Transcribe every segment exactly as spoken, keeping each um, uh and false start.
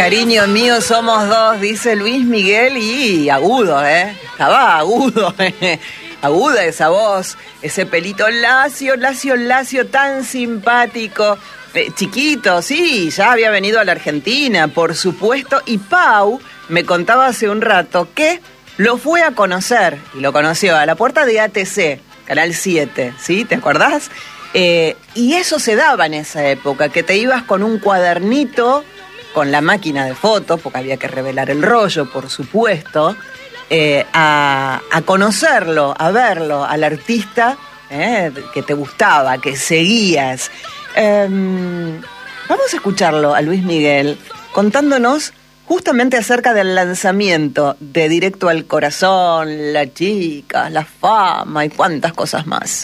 Cariño mío, somos dos, dice Luis Miguel, y agudo, ¿eh? Estaba agudo, ¿eh? Aguda esa voz, ese pelito lacio, lacio, lacio, tan simpático. Eh, chiquito, sí, ya había venido a la Argentina, por supuesto, y Pau me contaba hace un rato que lo fue a conocer, y lo conoció a la puerta de A T C, Canal siete, ¿sí? ¿Te acordás? Eh, y eso se daba en esa época, que te ibas con un cuadernito, con la máquina de fotos, porque había que revelar el rollo, por supuesto, eh, a, a conocerlo, a verlo, al artista eh, que te gustaba, que seguías. Eh, vamos a escucharlo a Luis Miguel contándonos justamente acerca del lanzamiento de Directo al Corazón, La Chica, La Fama y cuántas cosas más.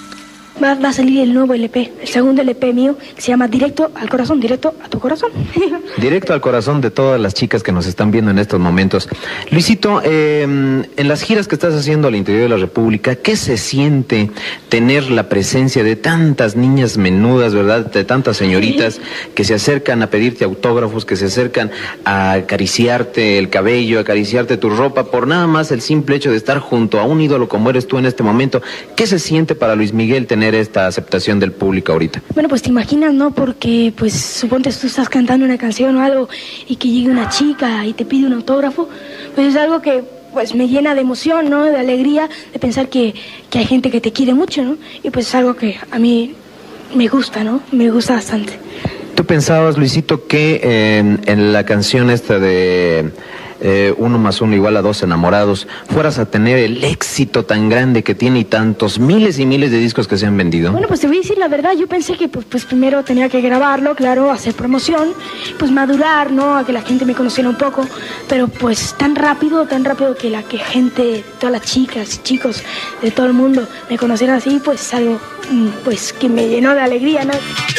Va, va a salir el nuevo L P, el segundo L P mío, que se llama Directo al Corazón, directo a tu corazón. Directo al corazón de todas las chicas que nos están viendo en estos momentos. Luisito, eh, en las giras que estás haciendo al interior de la República, ¿qué se siente tener la presencia de tantas niñas menudas, verdad? De tantas señoritas que se acercan a pedirte autógrafos, que se acercan a acariciarte el cabello, acariciarte tu ropa, por nada más el simple hecho de estar junto a un ídolo como eres tú en este momento. ¿Qué se siente para Luis Miguel tener esta aceptación del público ahorita? Bueno, pues te imaginas, ¿no? Porque, pues, suponte tú estás cantando una canción o algo y que llegue una chica y te pide un autógrafo, pues es algo que, pues, me llena de emoción, ¿no? De alegría, de pensar que, que hay gente que te quiere mucho, ¿no? Y pues es algo que a mí me gusta, ¿no? Me gusta bastante. ¿Tú pensabas, Luisito, que eh, en la canción esta de eh, uno más uno igual a dos enamorados, fueras a tener el éxito tan grande que tiene y tantos miles y miles de discos que se han vendido? Bueno, pues te voy a decir la verdad, yo pensé que pues, pues primero tenía que grabarlo, claro, hacer promoción, pues madurar, ¿no? A que la gente me conociera un poco, pero pues tan rápido, tan rápido que la que gente, todas las chicas y chicos de todo el mundo me conocieran así, pues algo pues que me llenó de alegría, ¿no?